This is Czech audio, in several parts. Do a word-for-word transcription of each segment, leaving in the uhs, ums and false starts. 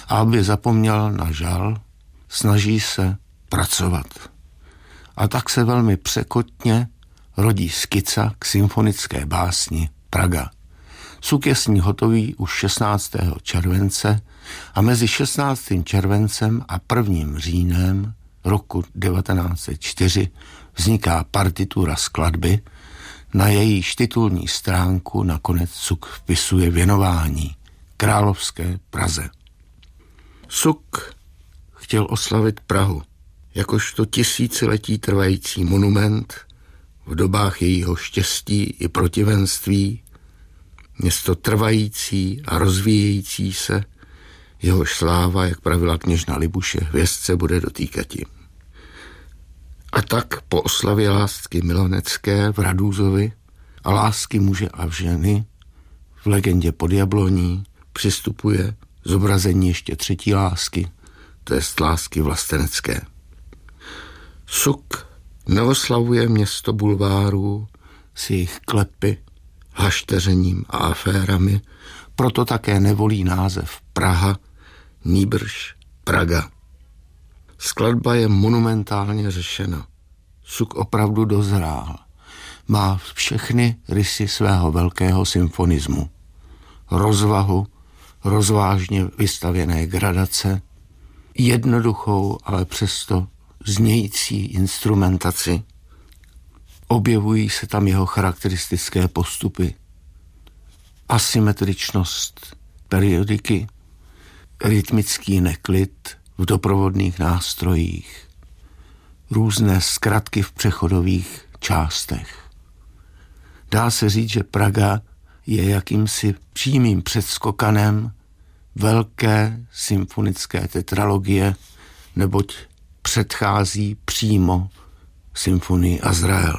A aby zapomněl na žal, snaží se pracovat. A tak se velmi překotně rodí skica k symfonické básni Praga. Suk je s ní hotový už šestnáctého července a mezi šestnáctým červencem a prvním říjnem roku devatenáct set čtyři vzniká partitura skladby, na jejíž titulní stránku nakonec Suk vpisuje věnování královské Praze. Suk chtěl oslavit Prahu jakožto tisíciletí trvající monument v dobách jejího štěstí i protivenství, město trvající a rozvíjející se, jehož sláva, jak pravila kněžna Libuše, hvězdce bude dotýkati. A tak po oslavě lásky milonecké v Radúzovi a lásky muže a ženy v legendě Pod jabloní přistupuje zobrazení ještě třetí lásky, to jest lásky vlastenecké. Suk neoslavuje město bulvárů s jejich klepy, hašteřením a aférami, proto také nevolí název Praha, nýbrž Praga. Skladba je monumentálně řešena. Suk opravdu dozrál. Má všechny rysy svého velkého symfonismu. Rozvahu, rozvážně vystavěné gradace, jednoduchou, ale přesto znějící instrumentaci. Objevují se tam jeho charakteristické postupy. Asymetričnost periodiky, rytmický neklid v doprovodných nástrojích, různé zkratky v přechodových částech. Dá se říct, že Praga je jakýmsi přímým předskokanem velké symfonické tetralogie, neboť předchází přímo symfonii Azrael.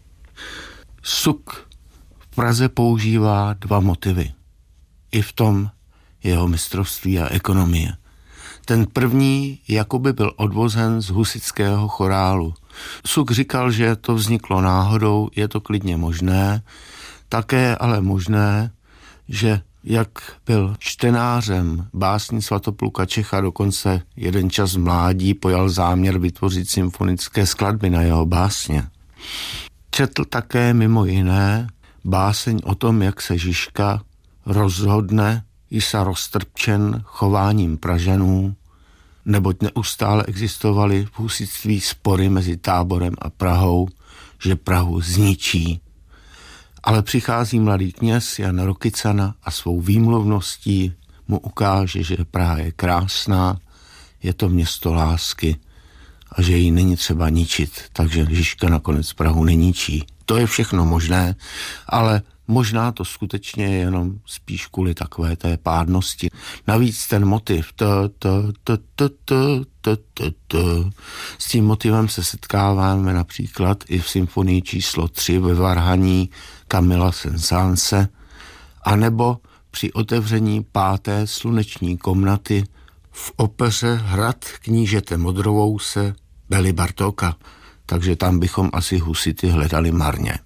Suk v Praze používá dva motivy. I v tom jeho mistrovství a ekonomie. Ten první jakoby byl odvozen z husitského chorálu. Suk říkal, že to vzniklo náhodou, je to klidně možné, také ale možné, že jak byl čtenářem básní Svatopluka Čecha, dokonce jeden čas v mládí pojal záměr vytvořit symfonické skladby na jeho básně. Četl také mimo jiné báseň o tom, jak se Žižka rozhodne Jisa roztrpčen chováním Pražanů, neboť neustále existovaly v husitství spory mezi Táborem a Prahou, že Prahu zničí. Ale přichází mladý kněz Jan Rokycana a svou výmluvností mu ukáže, že Praha je krásná, je to město lásky a že ji není třeba ničit, takže Žižka nakonec Prahu neničí. To je všechno možné, ale možná to skutečně je jenom spíš kvůli takové té pádnosti. Navíc ten motiv t, t, t, t, t, t, t, t. S tím motivem se setkáváme například i v symfonii číslo tři ve varhaní Camilla Saint-Saënse, anebo při otevření páté sluneční komnaty v opeře Hrad knížete Modrovouse Bely Bartóka, takže tam bychom asi husity hledali marně.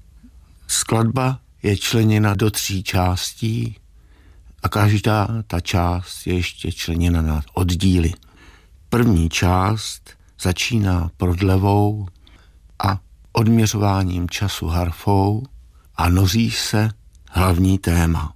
Skladba je členěna do tří částí a každá ta část je ještě členěna na oddíly. První část začíná prodlevou a odměřováním času harfou a noří se hlavní téma.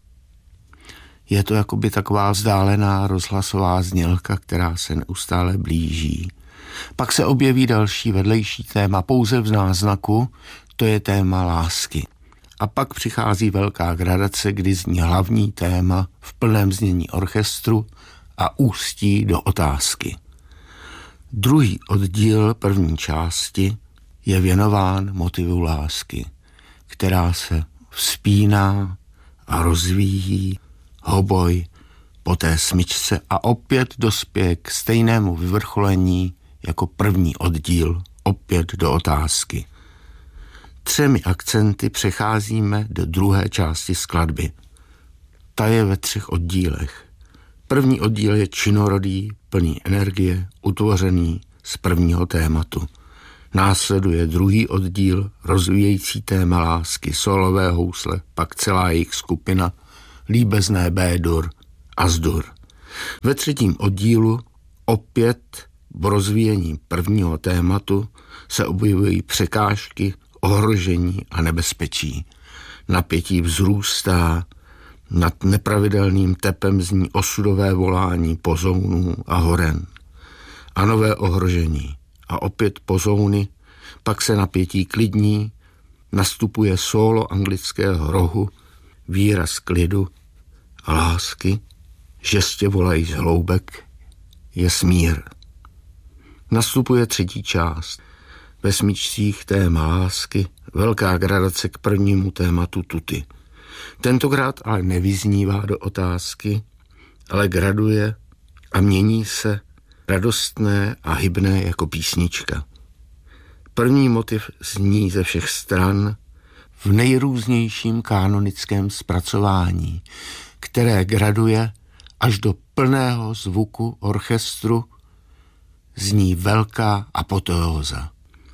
Je to jakoby taková vzdálená rozhlasová znělka, která se neustále blíží. Pak se objeví další vedlejší téma pouze v náznaku, to je téma lásky. A pak přichází velká gradace, kdy zní hlavní téma v plném znění orchestru a ústí do otázky. Druhý oddíl první části je věnován motivu lásky, která se vzpíná a rozvíjí hoboj po té smyčce a opět dospěje k stejnému vyvrcholení jako první oddíl, opět do otázky. Třemi akcenty přecházíme do druhé části skladby. Ta je ve třech oddílech. První oddíl je činorodý, plný energie, utvořený z prvního tématu. Následuje druhý oddíl, rozvíjející téma lásky, solové housle, pak celá jejich skupina, líbezné B-dur, As-dur. Ve třetím oddílu opět v rozvíjení prvního tématu se objevují překážky, ohrožení a nebezpečí. Napětí vzrůstá, nad nepravidelným tepem zní osudové volání pozounů a horen. A nové ohrožení. A opět pozouny, pak se napětí klidní, nastupuje sólo anglického rohu, výraz klidu a lásky, žestě volají z hloubek, je smír. Nastupuje třetí část. Ve smyčcích téma lásky, velká gradace k prvnímu tématu tuty. Tentokrát ale nevyznívá do otázky, ale graduje a mění se radostné a hybné jako písnička. První motiv zní ze všech stran v nejrůznějším kánonickém zpracování, které graduje až do plného zvuku orchestru, zní velká apoteóza.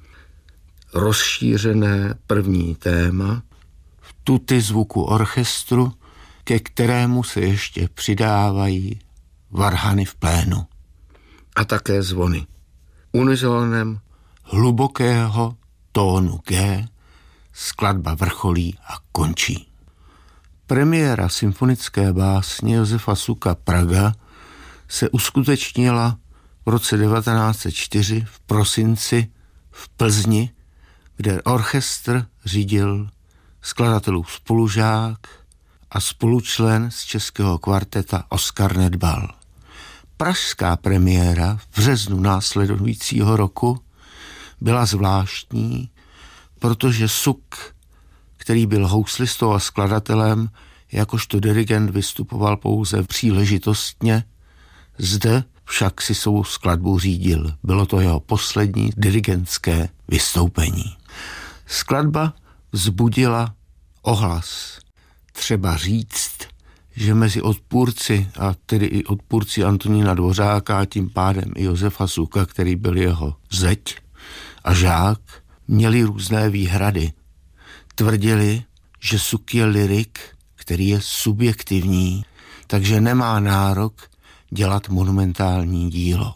Rozšířené první téma v tuty zvuku orchestru, ke kterému se ještě přidávají varhany v plénu. A také zvony. Unizónem hlubokého tónu G skladba vrcholí a končí. Premiéra symfonické básně Josefa Suka Praga se uskutečnila v roce devatenáct set čtyři v prosinci v Plzni, kde orchestr řídil skladatelův spolužák a spolučlen z českého kvarteta Oskar Nedbal. Pražská premiéra v březnu následujícího roku byla zvláštní, protože Suk, který byl houslistou a skladatelem, jakožto dirigent vystupoval pouze příležitostně, zde však si svou skladbu řídil. Bylo to jeho poslední dirigentské vystoupení. Skladba vzbudila ohlas. Třeba říct, že mezi odpůrci, a tedy i odpůrci Antonína Dvořáka a tím pádem i Josefa Suka, který byl jeho zeď a žák, měli různé výhrady. Tvrdili, že Suk je lyrik, který je subjektivní, takže nemá nárok dělat monumentální dílo.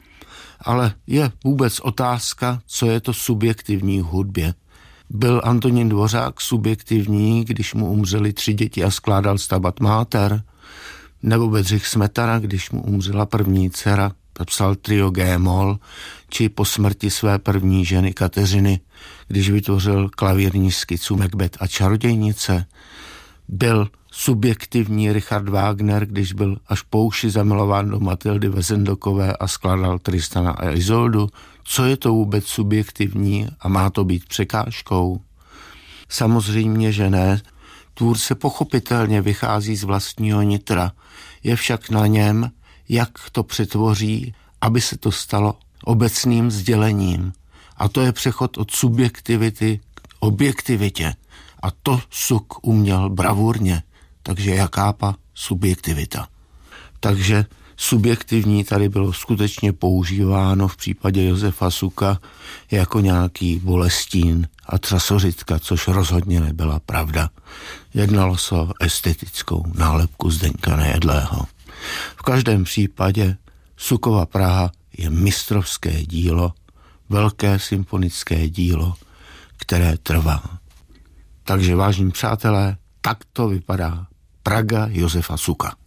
Ale je vůbec otázka, co je to subjektivní v hudbě. Byl Antonín Dvořák subjektivní, když mu umřeli tři děti a skládal Stabat Mater? Nebo Bedřich Smetana, když mu umřela první dcera, psal trio G-moll, či po smrti své první ženy Kateřiny, když vytvořil klavírní skicu Macbeth a čarodějnice? Byl subjektivní Richard Wagner, když byl až po uši zamilován do Matildy Wesendokové a skládal Tristana a Izoldu? Co je to vůbec subjektivní a má to být překážkou? Samozřejmě, že ne. Tvůrce pochopitelně vychází z vlastního nitra. Je však na něm, jak to přetvoří, aby se to stalo obecným sdělením. A to je přechod od subjektivity k objektivitě. A to Suk uměl bravurně. Takže jakápa subjektivita. Takže subjektivní tady bylo skutečně používáno v případě Josefa Suka jako nějaký Bolestín a Třasořitka, což rozhodně nebyla pravda. Jednalo se o estetickou nálepku Zdeňka Nejedlého. V každém případě Sukova Praha je mistrovské dílo, velké symfonické dílo, které trvá. Takže vážení přátelé, tak to vypadá Praga Josefa Suka.